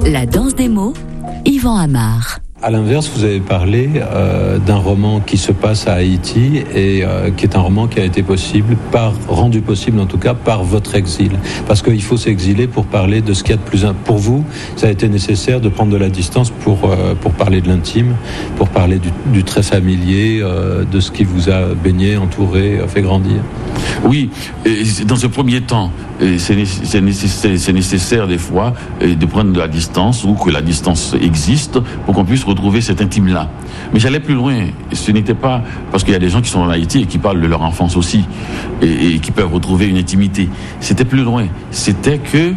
La danse des mots, Yvan Amar. À l'inverse, vous avez parlé d'un roman qui se passe à Haïti et qui est un roman qui a été rendu possible en tout cas par votre exil. Parce qu'il faut s'exiler pour parler de ce qu'il y a de plus... Pour vous, ça a été nécessaire de prendre de la distance pour parler de l'intime, pour parler du très familier, de ce qui vous a baigné, entouré, fait grandir. Oui, dans ce premier temps, c'est nécessaire des fois de prendre de la distance ou que la distance existe pour qu'on puisse retrouver cet intime-là. Mais j'allais plus loin. Ce n'était pas parce qu'il y a des gens qui sont en Haïti et qui parlent de leur enfance aussi et qui peuvent retrouver une intimité. C'était plus loin. C'était que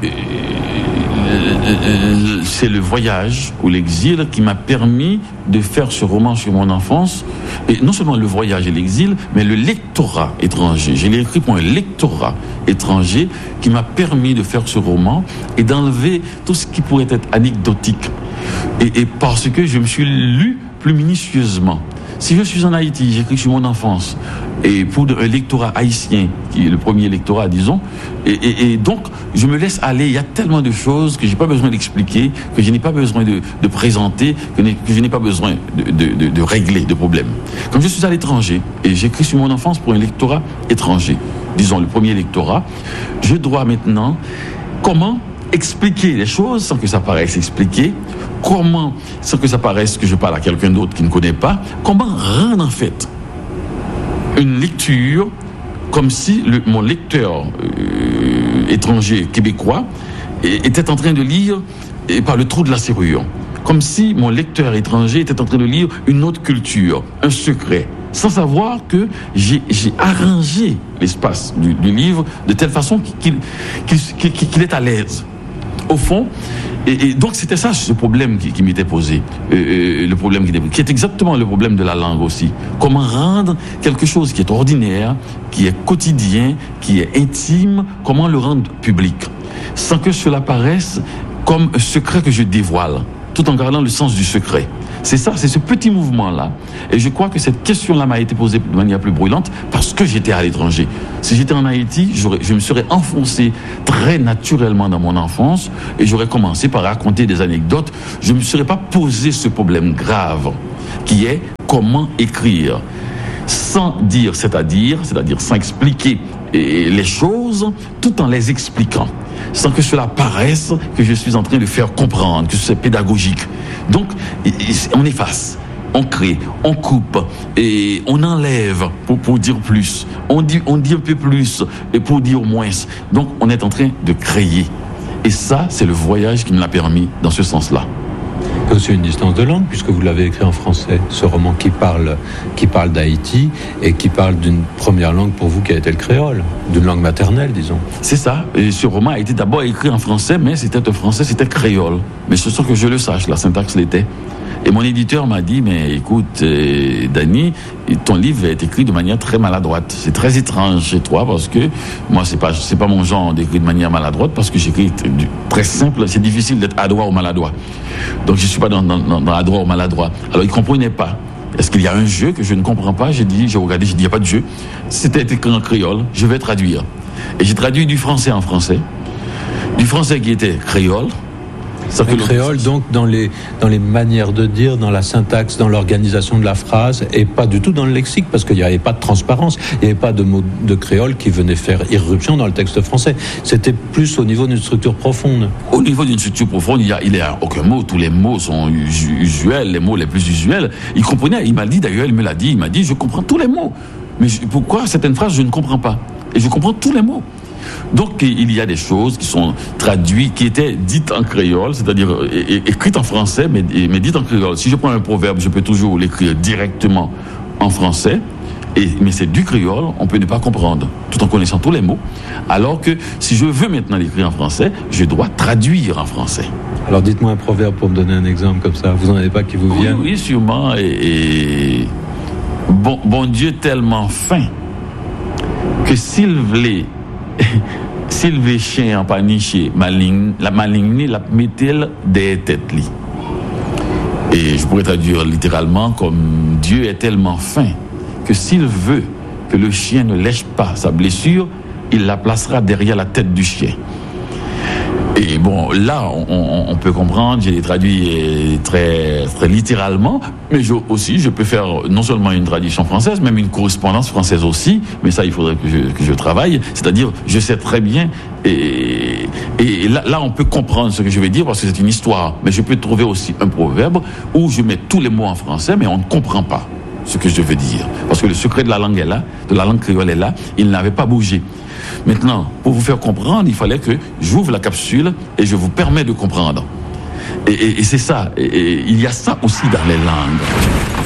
c'est le voyage ou l'exil qui m'a permis de faire ce roman sur mon enfance. Et non seulement le voyage et l'exil, mais le lectorat étranger. Je l'ai écrit pour un lectorat étranger qui m'a permis de faire ce roman et d'enlever tout ce qui pourrait être anecdotique. Et parce que je me suis lu plus minutieusement. Si je suis en Haïti, j'écris sur mon enfance, et pour un lectorat haïtien, qui est le premier lectorat, disons, et donc, je me laisse aller. Il y a tellement de choses que j'ai pas besoin d'expliquer, que je n'ai pas besoin de présenter, que je n'ai pas besoin de régler de problèmes. Comme je suis à l'étranger, et j'écris sur mon enfance pour un lectorat étranger, disons le premier lectorat, je dois maintenant, comment expliquer les choses sans que ça paraisse expliqué, comment, sans que ça paraisse que je parle à quelqu'un d'autre qui ne connaît pas, comment rendre en fait une lecture comme si mon lecteur étranger québécois était en train de lire par le trou de la serrure, comme si mon lecteur étranger était en train de lire une autre culture, un secret, sans savoir que j'ai arrangé l'espace du livre de telle façon qu'il est à l'aise. Au fond, et donc c'était ça ce problème qui m'était posé, le problème qui est exactement le problème de la langue aussi. Comment rendre quelque chose qui est ordinaire, qui est quotidien, qui est intime, comment le rendre public, sans que cela paraisse comme un secret que je dévoile, tout en gardant le sens du secret. C'est ça, c'est ce petit mouvement-là. Et je crois que cette question-là m'a été posée de manière plus brûlante parce que j'étais à l'étranger. Si j'étais en Haïti, je me serais enfoncé très naturellement dans mon enfance et j'aurais commencé par raconter des anecdotes. Je ne me serais pas posé ce problème grave qui est comment écrire sans dire, c'est-à-dire sans expliquer les choses tout en les expliquant, sans que cela paraisse que je suis en train de faire comprendre, que c'est pédagogique. Donc, on efface, on crée, on coupe, et on enlève pour dire plus. On dit un peu plus et pour dire moins. Donc, on est en train de créer. Et ça, c'est le voyage qui me l'a permis dans ce sens-là. C'est aussi une distance de langue, puisque vous l'avez écrit en français, ce roman qui parle d'Haïti et qui parle d'une première langue pour vous qui a été le créole, d'une langue maternelle, disons. C'est ça. Et ce roman a été d'abord écrit en français, mais c'était un français, c'était créole. Mais c'est sûr que je le sache, la syntaxe l'était. Et mon éditeur m'a dit, mais écoute, Danny, ton livre est écrit de manière très maladroite. C'est très étrange chez toi parce que moi, c'est pas mon genre d'écrire de manière maladroite parce que j'écris très simple. C'est difficile d'être adroit ou maladroit. Donc, je suis pas dans adroit ou maladroit. Alors, il comprenait pas. Est-ce qu'il y a un jeu que je ne comprends pas? J'ai regardé, j'ai dit, il n'y a pas de jeu. C'était écrit en créole, je vais traduire. Et j'ai traduit du français en français. Du français qui était créole. Le créole, donc, dans les manières de dire, dans la syntaxe, dans l'organisation de la phrase, et pas du tout dans le lexique, parce qu'il n'y avait pas de transparence, il n'y avait pas de mots de créole qui venaient faire irruption dans le texte français. C'était plus au niveau d'une structure profonde. Au niveau d'une structure profonde, il y a aucun mot. Tous les mots sont usuels, les mots les plus usuels. Il comprenait, il m'a dit d'ailleurs, il me l'a dit, il m'a dit, je comprends tous les mots. Mais pourquoi certaines phrases, je ne comprends pas? Et je comprends tous les mots. Donc, il y a des choses qui sont traduites, qui étaient dites en créole, c'est-à-dire écrites en français, mais dites en créole. Si je prends un proverbe, je peux toujours l'écrire directement en français, mais c'est du créole, on peut ne pas comprendre, tout en connaissant tous les mots. Alors que si je veux maintenant l'écrire en français, je dois traduire en français. Alors, dites-moi un proverbe pour me donner un exemple comme ça. Vous n'en avez pas qui vous viennent? Oui, sûrement. Bon Dieu tellement fin que s'il voulait chien en paniché, la maligne la met-elle des têtes li. Et je pourrais traduire littéralement comme Dieu est tellement fin que s'il veut que le chien ne lèche pas sa blessure, il la placera derrière la tête du chien. Et bon, là, on peut comprendre, j'ai traduit très, très littéralement, mais je peux faire non seulement une traduction française, même une correspondance française aussi, mais ça, il faudrait que je travaille. C'est-à-dire, je sais très bien, et là, on peut comprendre ce que je vais dire, parce que c'est une histoire, mais je peux trouver aussi un proverbe où je mets tous les mots en français, mais on ne comprend pas ce que je veux dire. Parce que le secret de la langue est là, de la langue créole est là, il n'avait pas bougé. Maintenant, pour vous faire comprendre, il fallait que j'ouvre la capsule et je vous permets de comprendre. Et c'est ça. Et il y a ça aussi dans les langues.